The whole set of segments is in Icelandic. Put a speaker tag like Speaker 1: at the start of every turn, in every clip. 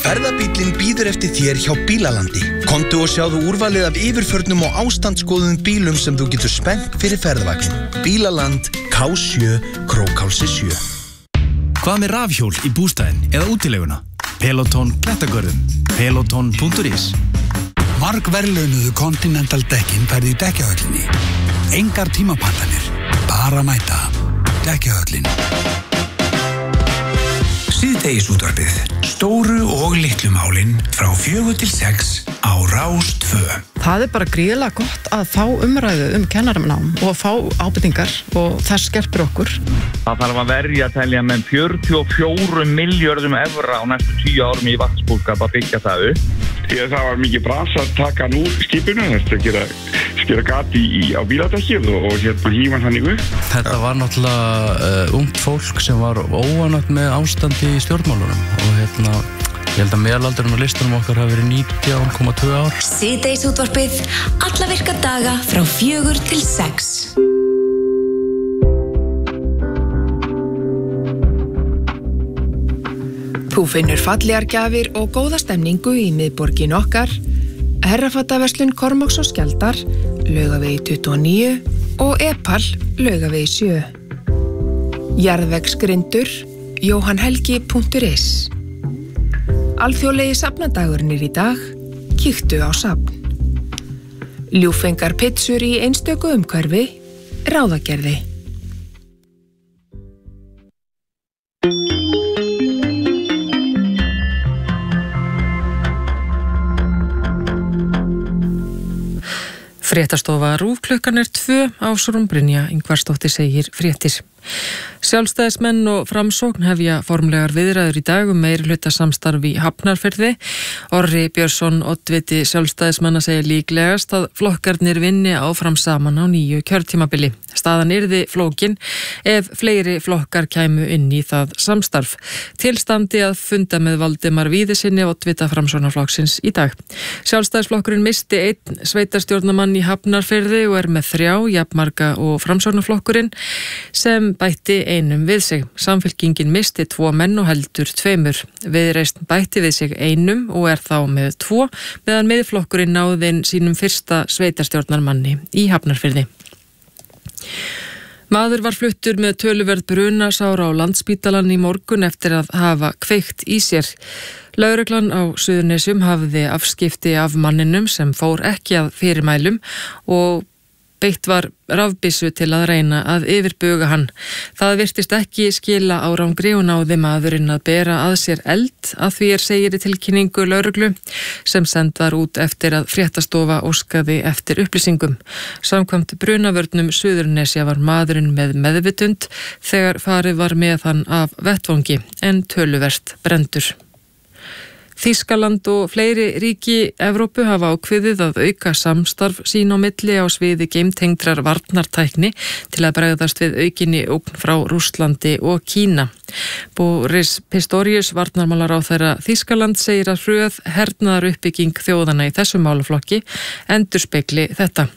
Speaker 1: Ferðabíllinn bíður eftir þér hjá Bílalandi. Komdu og sjáðu úrvalið af yfirförnum og ástandsskoðuðum bílum sem þú getur spennt fyrir ferðavagnin. Bílaland, K7, Krókhálsi 7.
Speaker 2: Hvað með rafhjól í bústæðin eða útileguna? Peloton Klettagörðum. Peloton.is.
Speaker 3: Margverðlaunuðu Continental dekkin færði í dekkjahöllinni. Engar tímapantanir, bara mæta. Dekkjahöllin. Síðdegisútvarpið. Stóru og litlu málin frá 4 til 6 á Rás 2.
Speaker 4: Það bara gríðarlega gott að fá umræðu kennaranám og fá ábendingar og það skerpir okkur.
Speaker 5: Það þarf að verja telja með 44 milljörðum evra á næstu 10 árum í vatnsbúskap að byggja það upp.
Speaker 6: Það var mikið brans að taka hann úr skipinu, skera gati á bíladekkið og hífa þannig upp.
Speaker 7: Þetta var náttúrulega ungt fólk sem var óánægt með ástandi í stjórnmálunum og ég held að meðalaldurinn á listanum okkar hafi verið 19,2 ár.
Speaker 8: Síðdegisútvarpið, alla virka daga frá 4 til 6.
Speaker 9: Þú finnur fallegar gjafir og góða stemningu í miðborgin okkar, Herrafattaverslun Kormáks og Skjaldar, Laugavegi 29 og Epal, Laugavegi 7. Jarðvegsgrindur, johanhelgi.is. Alþjóðlegi safnadagurinn í dag, kíktu á safn. Ljúffengar pizzur í einstöku umhverfi, Ráðagerði.
Speaker 10: Fréttastofa RÚV klukkan 2 Ásrún Brynja Ingvarsdóttir segir fréttir. Sjálfstæðismenn og Framsókn hefja formlegar viðræður í dag meirihluta samstarf í Hafnarfirði. Orri Björnsson, oddviti sjálfstæðismanna, segir líklegast að flokkarnir vinni áfram saman á nýju kjörtímabili. Staðan yrði flókin ef fleiri flokkar kæmu inn í það samstarf. Tilstandi að funda með Valdimar Víðisinni, oddvita Framsóknarflokksins í dag. Sjálfstæðisflokkurinn misti einn sveitarstjórnarmann í Hafnarfirði og er með 3 jafnmarga og Framsóknarflokkurinn sem bætti einum við sig. Samfylkingin misti 2 menn og heldur 2. Viðreisn bætti við sig einum og er þá með 2, meðan Miðflokkurinn náði inn sínum fyrsta sveitarstjórnarmanni í Hafnarfirði. Maður var fluttur með töluverð brunasára á Landspítalann í morgun eftir að hafa kveikt í sér. Lögreglan á Suðurnesjum hafði afskipti af manninum sem fór ekki að fyrirmælum og beitt var rafbyssu til að reyna að yfirbuga hann. Það virtist ekki skila árangri og náði maðurinn að bera að sér eld, að því segir í tilkynningu lögreglu sem send var út eftir að fréttastofa óskaði eftir upplýsingum. Samkvæmt brunavörnum Suðurnesja var maðurinn með meðvitund þegar farið var með hann af vettvangi en töluvert brendur. Þýskaland og fleiri ríki Evrópu hafa ákveðið að auka samstarf sín á milli á sviði geimtengdrar varnartækni til að bregðast við aukinni ógn frá Rússlandi og Kína. Boris Pistorius, varnarmálaráðherra Þýskaland, segir að hröð hernaðaruppbygging þjóðanna í þessum málaflokki endurspegli þetta.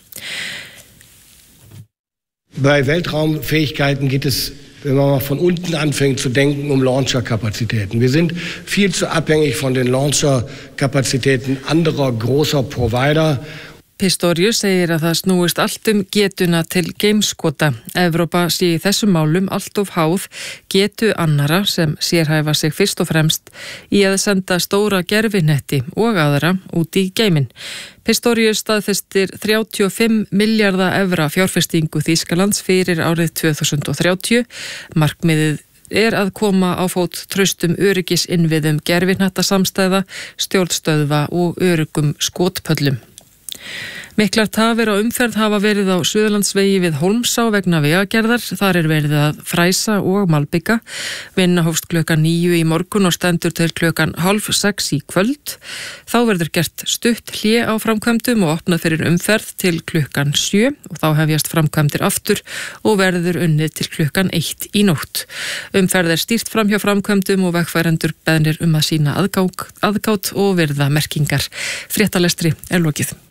Speaker 11: Bei Weltraumfähigkeiten geht es, wenn man mal von unten anfängt zu denken, Launcherkapazitäten. Wir sind viel zu abhängig von den Launcherkapazitäten anderer großer Provider.
Speaker 10: Pistorius segir að það snúist allt getuna til geimskota. Evrópa sé í þessum málum allt of háð getu annara sem sérhæfa sig fyrst og fremst í að senda stóra gervinetti og aðra út í geiminn. Pistorius staðfestir 35 milljarða evra fjárfestingu Þýskalands fyrir árið 2030. Markmiðið er að koma á fót traustum öryggisinnviðum gervihnattarsamstæða, stjórnstöðva og öruggum skotpöllum. Miklar tafir á umferð hafa verið á Suðurlandsvegi við Hólmsá vegna vegagerðar. Þar er verið að fræsa og malbygga. Vinna hófst klukkan 9 í morgun og stendur til klukkan 5:30 í kvöld. Þá verður gert stutt hlé á framkvæmdum og opnað fyrir umferð til klukkan 7 og þá hefjast framkvæmdir aftur og verður unnið til klukkan 1 í nótt. Umferð er stýrt fram hjá framkvæmdum og vegfarendur beðnir að sýna aðgát og virða merkingar. Fréttalestri er lokið.